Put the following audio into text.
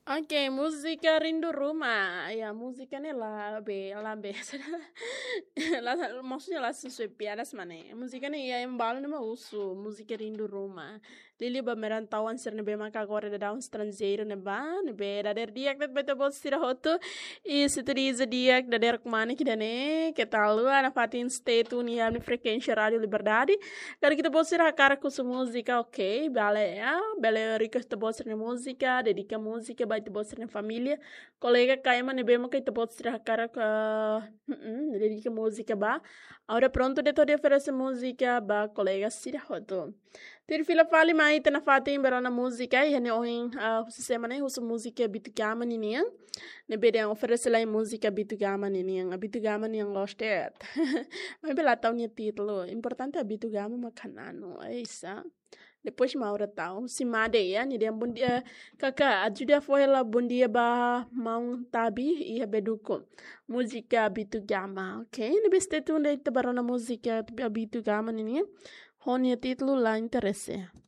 Oke, música Rindu Rumah. Ya, música nih lambe. Maksudnya lah sesuai piadas mana. Música nih ya yang balu nih mah usu. Música Rindu Rumah. Lili ba merantauan ser nebe maka agora da um estrangeiro neba. Nebe da der diak dat beta bol sira hoto. E se teriza diak da der kumane que dane. Que tal ana fatin state unia ni frequência rádio liberdade. Cara kita bol sira cara com sua música, ok. Bale ya. Bale rica esta bol sira música. Dedica música. Baita bol sira família. Colega kaima nebe maka ita bol sira cara dedica música ba. Agora pronto de todo oferece música ba colega sira hoto. Ter fila fali mai tena fatin berona música e ne oin sistema ne usa música bitu gama ninian. Ne bede oferece lá música bitu gama ninian. A bitu gama niang lostet. Mas bela tau nia título. Importante a bitu gama makanano. É isso. Depois maura tau. Si made ya ni dia bom dia. Kaka ajuda foi lá bom dia ba mau tabi e beduko. Música bitu gama. Ok? Ne beste tu ne tabarona música bitu gama ninian. Honia título lá interesse.